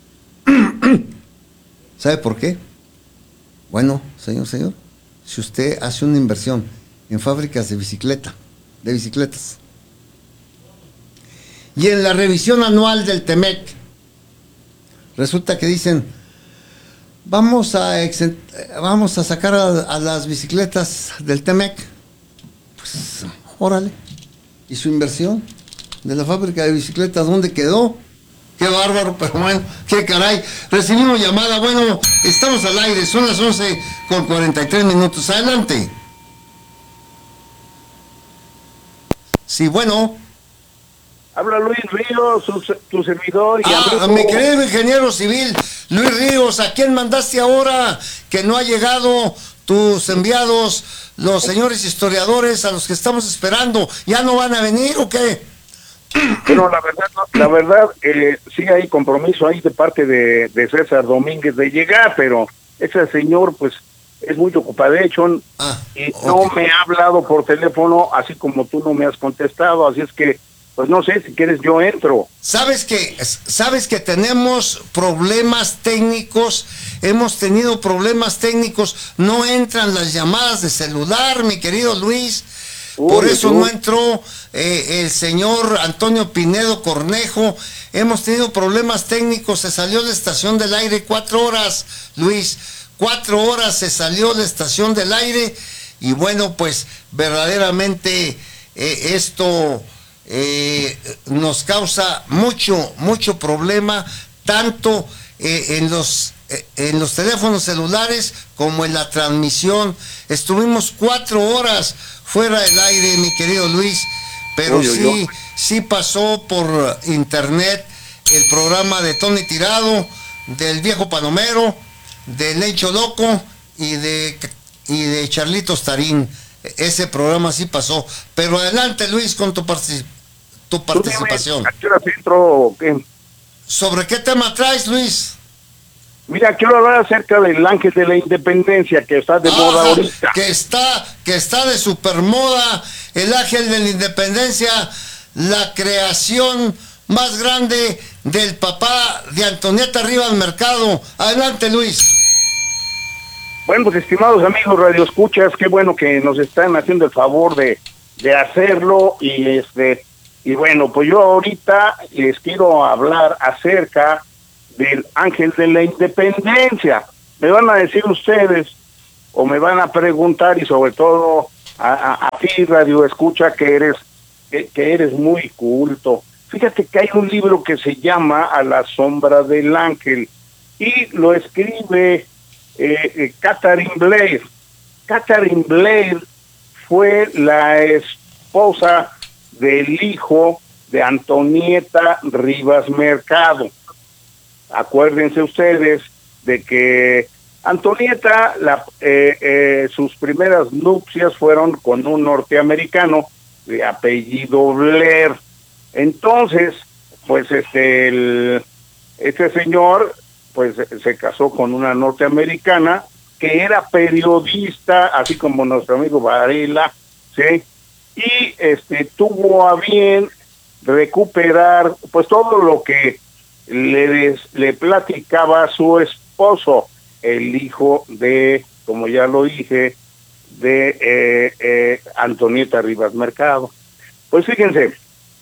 ¿Sabe por qué? Bueno, señor, señor, si usted hace una inversión en fábricas de bicicleta, de bicicletas, y en la revisión anual del T M E C, resulta que dicen, vamos a, vamos a sacar a, a las bicicletas del T M E C, pues, órale, ¿y su inversión de la fábrica de bicicletas dónde quedó? Qué bárbaro, pero bueno, qué caray. Recibimos llamada, bueno, estamos al aire, son las once con cuarenta y tres minutos, adelante. Sí, bueno. Habla Luis Ríos, su, tu servidor. Y ah, mi querido ingeniero civil, Luis Ríos, ¿a quién mandaste ahora que no ha llegado tus enviados, los señores historiadores a los que estamos esperando? ¿Ya no van a venir o qué? Bueno, la verdad, la verdad, eh, sí hay compromiso ahí de parte de, de César Domínguez de llegar, pero ese señor, pues, es muy ocupadechón ah, y okay. No me ha hablado por teléfono, así como tú no me has contestado, así es que, pues no sé, si quieres yo entro. Sabes que, sabes que tenemos problemas técnicos, hemos tenido problemas técnicos, no entran las llamadas de celular, mi querido Luis. Por eso no entró eh, el señor Antonio Pinedo Cornejo. Hemos tenido problemas técnicos. Se salió la estación del aire cuatro horas, Luis. Cuatro horas se salió la estación del aire. Y bueno, pues verdaderamente eh, esto eh, nos causa mucho, mucho problema, tanto eh, en los... en los teléfonos celulares como en la transmisión. Estuvimos cuatro horas fuera del aire, mi querido Luis, pero uy, sí, uy, uy. sí pasó por internet el programa de Tony Tirado, del Viejo Palomero, del Lencho Loco y de, y de Charlitos Tarín. Ese programa sí pasó, pero adelante Luis con tu, particip tu participación. ¿A qué hora entro o qué? ¿Sobre qué tema traes, Luis? Mira, quiero hablar acerca del Ángel de la Independencia, que está de ah, moda ahorita. Que está, que está de supermoda, el Ángel de la Independencia, la creación más grande del papá de Antonieta Rivas Mercado. Adelante, Luis. Bueno, pues estimados amigos radioescuchas, qué bueno que nos están haciendo el favor de, de hacerlo y este y bueno, pues yo ahorita les quiero hablar acerca del Ángel de la Independencia. Me van a decir ustedes o me van a preguntar y sobre todo a, a, a ti radioescucha que eres que, que eres muy culto. Fíjate que hay un libro que se llama A la sombra del ángel y lo escribe Eh, eh, Catherine Blair. Catherine Blair fue la esposa del hijo de Antonieta Rivas Mercado. Acuérdense ustedes de que Antonieta, la, eh, eh, sus primeras nupcias fueron con un norteamericano de apellido Blair. Entonces, pues este, el, este señor pues se casó con una norteamericana que era periodista, así como nuestro amigo Varela, ¿sí? Y este tuvo a bien recuperar pues todo lo que le, le platicaba a su esposo, el hijo de, como ya lo dije, de eh, eh, Antonieta Rivas Mercado. Pues fíjense,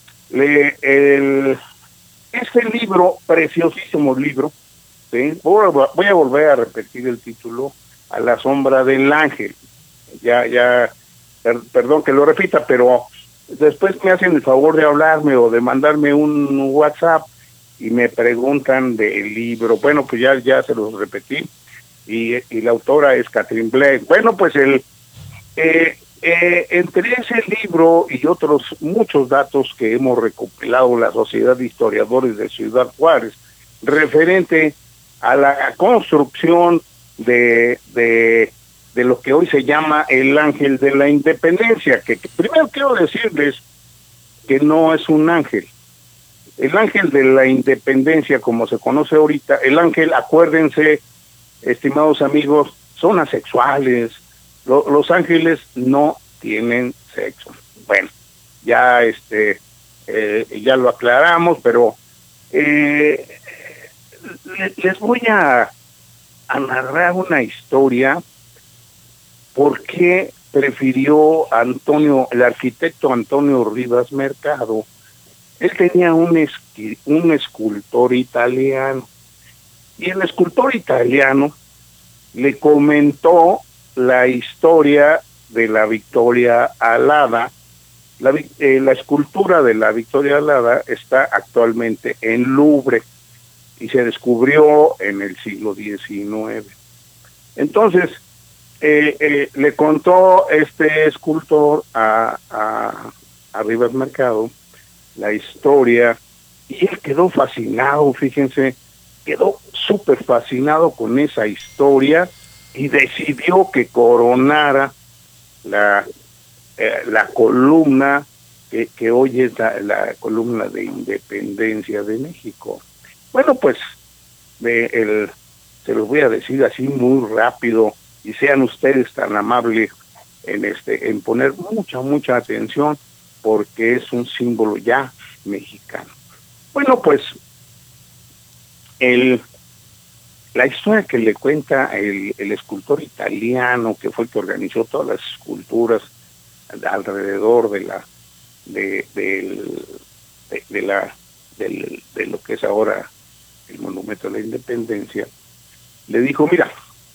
le, el, este libro, preciosísimo libro, ¿sí? Voy a volver a repetir el título, A la sombra del ángel. Ya, ya, per, perdón que lo repita, pero después me hacen el favor de hablarme o de mandarme un WhatsApp y me preguntan del libro. Bueno, pues ya, ya se los repetí y, y la autora es Catherine Blair. Bueno, pues el eh, eh, entre ese libro y otros muchos datos que hemos recopilado la Sociedad de Historiadores de Ciudad Juárez referente a la construcción de, de, de lo que hoy se llama el Ángel de la Independencia, que, que primero quiero decirles que no es un ángel. El Ángel de la Independencia, como se conoce ahorita, el ángel, acuérdense, estimados amigos, son asexuales. Lo, los ángeles no tienen sexo. Bueno, ya este eh, ya lo aclaramos, pero eh, les voy a, a narrar una historia por qué prefirió Antonio, el arquitecto Antonio Rivas Mercado. Él tenía un, esqui, un escultor italiano y el escultor italiano le comentó la historia de la Victoria Alada. La, eh, la escultura de la Victoria Alada está actualmente en Louvre y se descubrió en el siglo diecinueve. Entonces, eh, eh, le contó este escultor a, a, a Rivas Mercado la historia y él quedó fascinado, fíjense, quedó súper fascinado con esa historia y decidió que coronara la, eh, la columna que, que hoy es la, la columna de Independencia de México. Bueno, pues de el, se los voy a decir así muy rápido y sean ustedes tan amables en este en poner mucha mucha atención porque es un símbolo ya mexicano. Bueno, pues el la historia que le cuenta el, el escultor italiano que fue el que organizó todas las esculturas alrededor de la de de, de, de la del, de lo que es ahora el Monumento a la Independencia, le dijo, mira,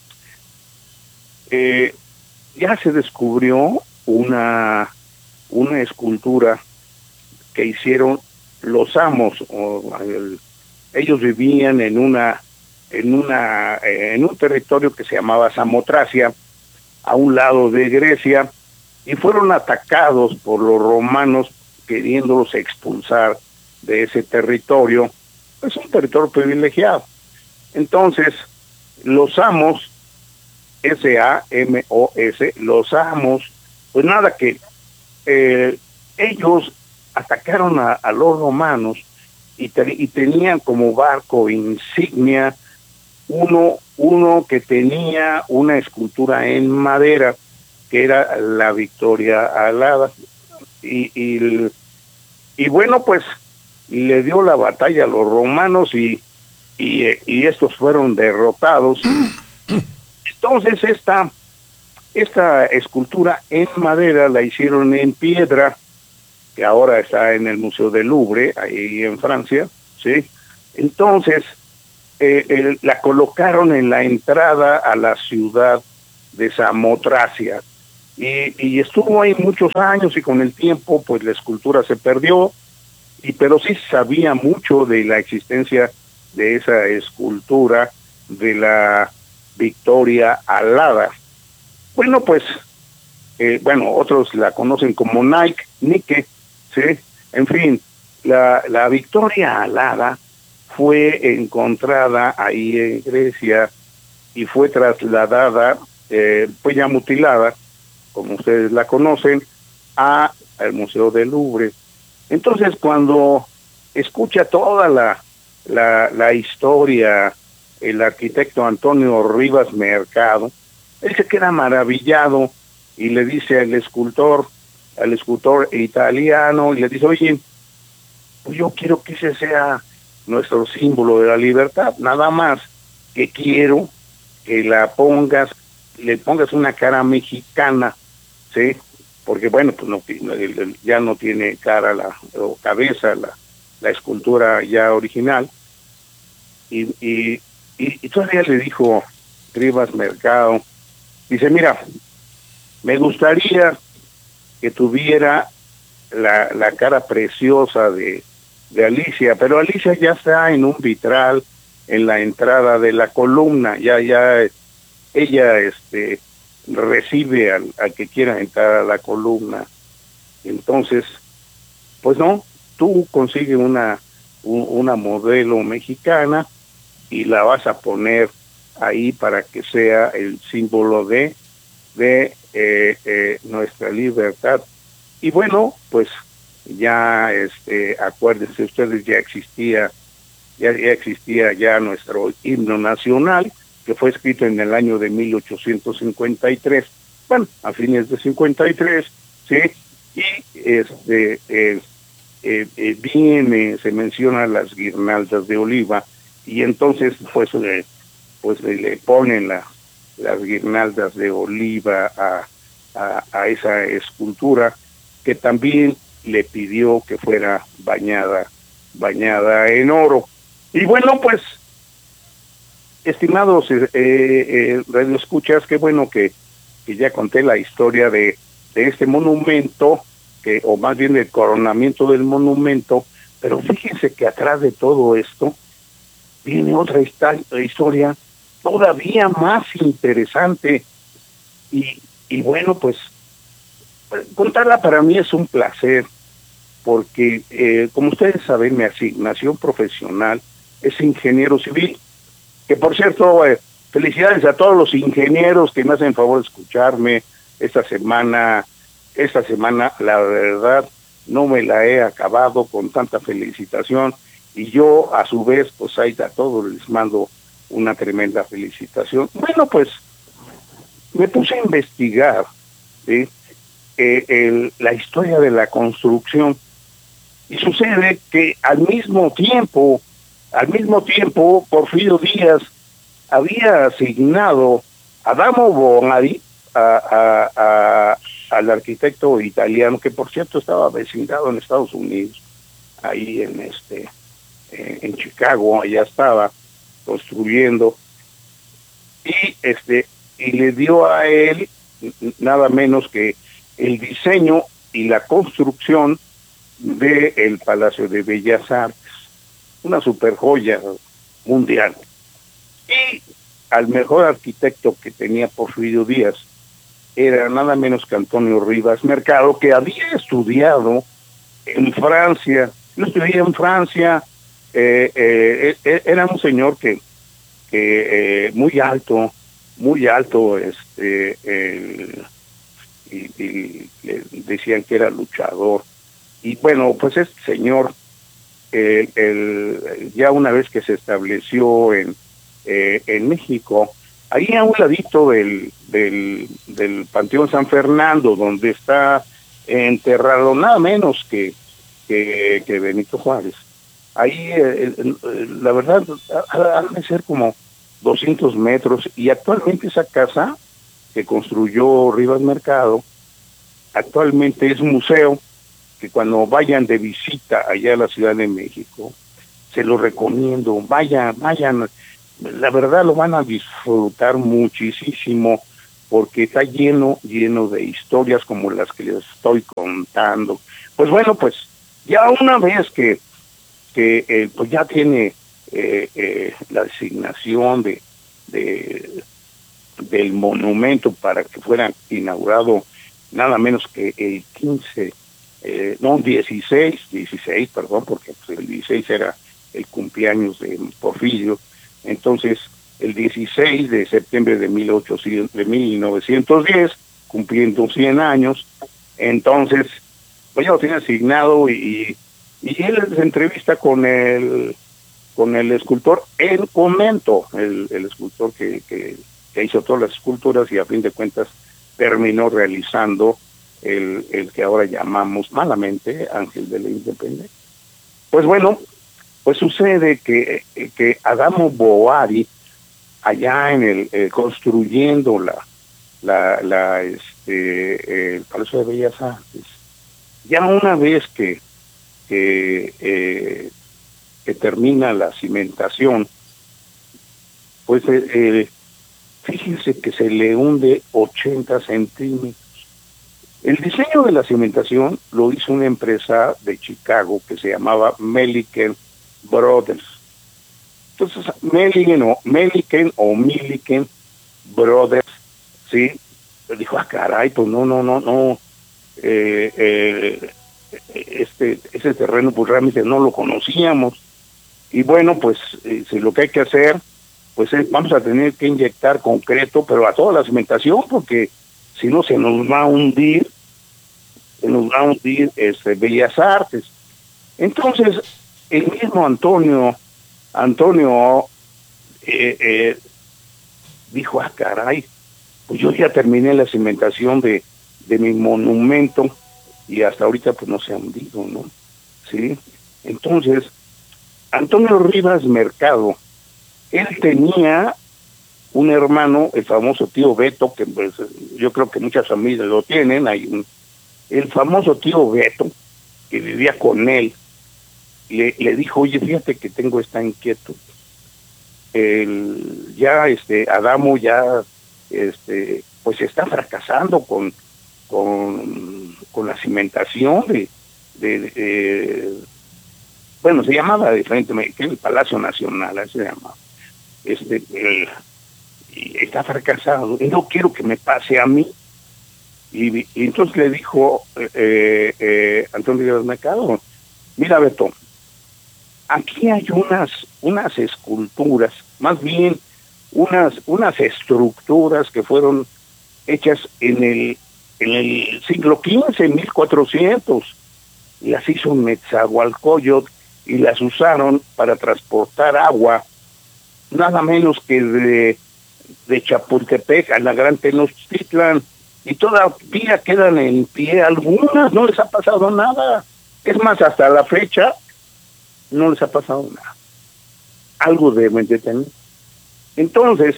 eh, ya se descubrió una, una escultura que hicieron los amos, o el, ellos vivían en una, en una, eh, en un territorio que se llamaba Samotracia, a un lado de Grecia, y fueron atacados por los romanos queriéndolos expulsar de ese territorio. Es un territorio privilegiado. Entonces, los amos, S A M O S, los amos, pues nada que eh, ellos atacaron a, a los romanos y, te, y tenían como barco insignia uno, uno que tenía una escultura en madera, que era la Victoria Alada. Y, y, y bueno, pues le dio la batalla a los romanos y, y, y estos fueron derrotados. Entonces esta, esta escultura en madera la hicieron en piedra, que ahora está en el Museo del Louvre, ahí en Francia, ¿sí? Entonces, eh, el, la colocaron en la entrada a la ciudad de Samotracia, y, y estuvo ahí muchos años, y con el tiempo, pues la escultura se perdió, y pero sí sabía mucho de la existencia de esa escultura de la Victoria alada. Bueno, pues, eh, bueno, otros la conocen como Nike, Nike, ¿sí? En fin, la, la Victoria alada fue encontrada ahí en Grecia y fue trasladada, eh, fue ya mutilada, como ustedes la conocen, a al Museo del Louvre. Entonces, cuando escucha toda la, la, la historia, el arquitecto Antonio Rivas Mercado, él se queda maravillado y le dice al escultor, al escultor italiano, y le dice, oye, pues yo quiero que ese sea nuestro símbolo de la libertad, nada más que quiero que la pongas, le pongas una cara mexicana, ¿sí? Porque bueno, pues no, ya no tiene cara la, o cabeza la, la escultura ya original, y, y, y, y todavía le dijo Rivas Mercado, dice, mira, me gustaría que tuviera la, la cara preciosa de de Alicia, pero Alicia ya está en un vitral en la entrada de la columna, ya ya ella este recibe al, al que quiera entrar a la columna. Entonces, pues no, tú consigues una un, una modelo mexicana y la vas a poner ahí para que sea el símbolo de de eh, eh, nuestra libertad. Y bueno, pues ya este acuérdense ustedes, ya existía ya, ya existía ya nuestro himno nacional, que fue escrito en el año de mil ochocientos cincuenta y tres, bueno, a fines de cincuenta y tres, sí, y este eh, eh, eh, viene, se menciona las guirnaldas de oliva, y entonces pues eh, pues eh, le ponen la, las guirnaldas de oliva a, a, a esa escultura, que también le pidió que fuera bañada, bañada en oro. Y bueno, pues, estimados eh, eh, radioescuchas, qué bueno que, que ya conté la historia de, de este monumento, que o más bien el coronamiento del monumento, pero fíjense que atrás de todo esto viene otra historia todavía más interesante, y, y bueno, pues, contarla para mí es un placer, porque eh, como ustedes saben, mi asignación profesional es ingeniero civil, que por cierto, eh, felicidades a todos los ingenieros que me hacen favor de escucharme esta semana. Esta semana, la verdad, no me la he acabado con tanta felicitación, y yo a su vez, pues ahí a todos les mando una tremenda felicitación. Bueno, pues me puse a investigar, ¿sí? Eh, el, la historia de la construcción, y sucede que al mismo tiempo, al mismo tiempo, Porfirio Díaz había asignado a Adamo Bonari, a, a, a, al arquitecto italiano, que por cierto estaba vecindado en Estados Unidos, ahí en este, eh, en Chicago, allá estaba construyendo, y este, y le dio a él nada menos que el diseño y la construcción de el Palacio de Bellas Artes, una super joya mundial. Y al mejor arquitecto que tenía Porfirio Díaz era nada menos que Antonio Rivas Mercado, que había estudiado en Francia. Yo estudié en Francia, eh, eh, eh, era un señor que, que eh, muy alto, muy alto, este, el, y, y le decían que era luchador. Y bueno, pues este señor, eh, el, ya una vez que se estableció en, eh, en México, ahí a un ladito del, del, del Panteón San Fernando, donde está enterrado nada menos que, que, que Benito Juárez, ahí eh, eh, la verdad han de ser como doscientos metros, y actualmente esa casa que construyó Rivas Mercado actualmente es un museo que cuando vayan de visita allá a la Ciudad de México, se lo recomiendo, vayan, vayan, la verdad lo van a disfrutar muchísimo, porque está lleno, lleno de historias como las que les estoy contando. Pues bueno, pues ya una vez que, que eh, pues ya tiene eh, eh, la designación de, de del monumento para que fuera inaugurado nada menos que el quince, eh, no, dieciséis, dieciséis, perdón, porque pues, el dieciséis era el cumpleaños de Porfirio. Entonces, el dieciséis de septiembre de, mil ochocientos, de mil novecientos diez, cumpliendo cien años, entonces, pues ya lo tiene asignado, y, y él se entrevista con el con el escultor El Comento, el, el escultor que, que, que hizo todas las esculturas, y a fin de cuentas terminó realizando el, el que ahora llamamos malamente Ángel de la Independencia. Pues bueno, pues sucede que, que Adamo Bovary, allá en el, eh, construyendo la, la, la este, el Palacio de Bellas Artes, ya una vez que, que, eh, que termina la cimentación, pues eh, eh, fíjense que se le hunde ochenta centímetros. El diseño de la cimentación lo hizo una empresa de Chicago que se llamaba Milliken Brothers. Entonces, Milliken o Milliken o Milliken Brothers, sí, dijo, ah, caray, pues no, no, no, no, eh, eh, este, ese terreno pues realmente no lo conocíamos, y bueno, pues eh, si lo que hay que hacer, pues eh, vamos a tener que inyectar concreto, pero a toda la cimentación, porque si no se nos va a hundir, se nos va a hundir este, Bellas Artes. Entonces, el mismo Antonio, Antonio eh, eh, dijo, ah, caray, pues yo ya terminé la cimentación de, de mi monumento, y hasta ahorita pues no se ha hundido, ¿no? ¿Sí? Entonces, Antonio Rivas Mercado, él tenía un hermano, el famoso tío Beto, que pues, yo creo que muchas familias lo tienen, hay un, el famoso tío Beto, que vivía con él, le, le dijo, oye, fíjate que tengo esta inquietud. El, ya este Adamo ya este pues está fracasando con con, con la cimentación de, de, de, de bueno, se llamaba diferentemente, el Palacio Nacional, así se llamaba. Este, el, y está fracasado, y no quiero que me pase a mí. Y, y entonces le dijo eh, eh, Antonio Rivas Mercado, mira, Beto, aquí hay unas unas esculturas, más bien unas unas estructuras que fueron hechas en el en el siglo quince, mil cuatrocientos, las hizo Netzahualcóyotl y las usaron para transportar agua, nada menos que de, de Chapultepec a la Gran Tenochtitlan, y todavía quedan en pie algunas, no les ha pasado nada. Es más, hasta la fecha no les ha pasado nada. Algo deben de tener. Entonces,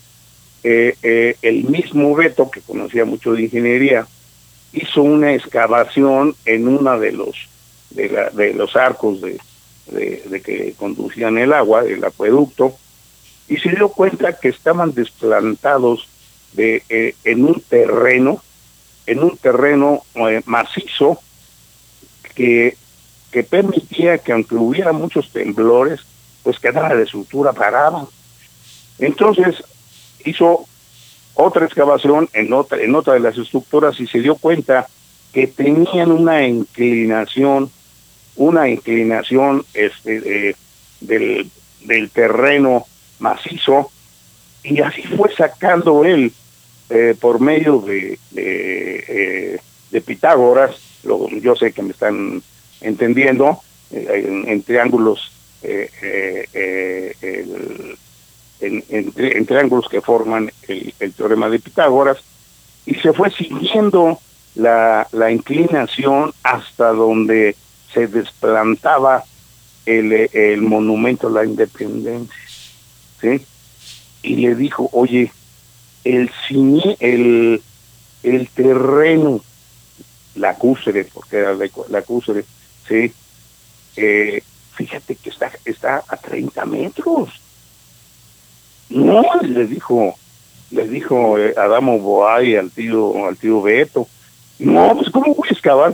eh, eh, el mismo Beto, que conocía mucho de ingeniería, hizo una excavación en una de los de, la, de los arcos de, de, de que conducían el agua, el acueducto, y se dio cuenta que estaban desplantados de, eh, en un terreno, en un terreno eh, macizo, que, que permitía que aunque hubiera muchos temblores, pues quedara de estructura parada. Entonces hizo otra excavación en otra, en otra de las estructuras, y se dio cuenta que tenían una inclinación, una inclinación este de, del, del terreno macizo, y así fue sacando él eh, por medio de, de, eh, de Pitágoras, lo, yo sé que me están entendiendo, eh, en, en triángulos, eh, eh, eh, el, en, en, en triángulos que forman el, el teorema de Pitágoras, y se fue siguiendo la, la inclinación hasta donde se desplantaba el, el monumento a la independencia, ¿sí? Y le dijo, oye, el cine, el, el terreno, la cúspide, porque era la, la cúspide, ¿sí? Eh, fíjate que está, está a treinta metros. No, le dijo, le dijo eh, Adamo Boay al tío, al tío Beto, no, pues cómo voy a excavar